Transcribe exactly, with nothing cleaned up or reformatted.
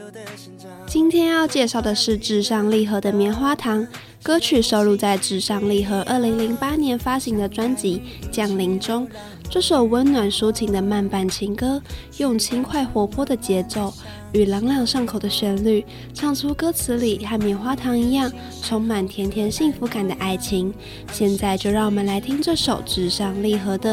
今天要介绍的是至上励合的棉花糖，歌曲收录在至上励合二零零八年发行的专辑《降临》中。这首温暖抒情的慢板情歌，用轻快活泼的节奏与朗朗上口的旋律，唱出歌词里和棉花糖一样充满甜甜幸福感的爱情。现在就让我们来听这首至上励合的